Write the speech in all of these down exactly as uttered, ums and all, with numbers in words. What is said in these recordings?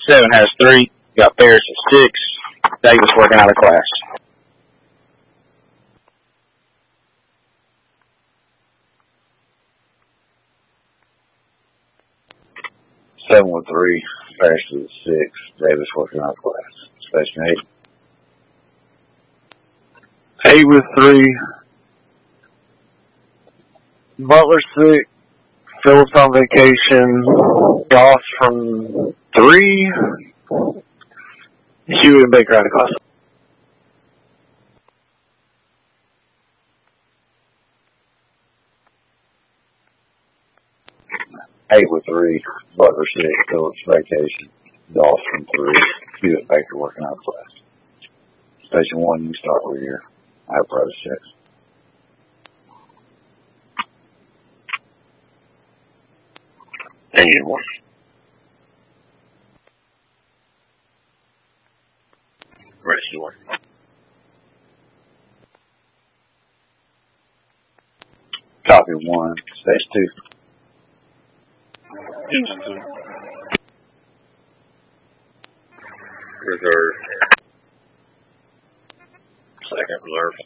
Seven has three. Got Ferris at six. Davis working out of class. Seven with three. Ferris is at six. Davis working out of class. Station eight. Eight with three. Butler six. Phillips on vacation. Goss from three. Hewitt and Baker out of class. Eight with three. Butler six. Phillips vacation. Goss from three. Hewitt and Baker working out of class. Station one, you start with your apparatus checks. Engine one. Rescue one. Copy one. Stage two. Engine two. Reserve. Second reserve.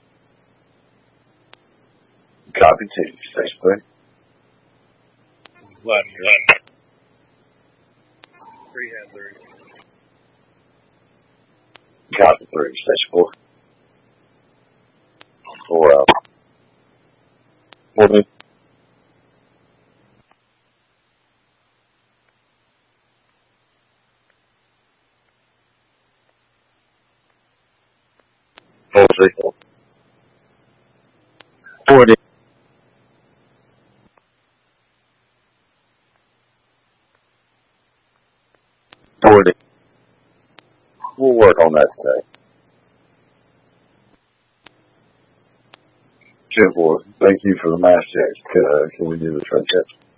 Copy two. Stage three. Left, left. Three has three. Copy three. Stage four. Four out. Four in. Four three. Four in. Four in. We'll work on that today. Ten four. Thank you for the mass checks. Uh, can we do the trend checks?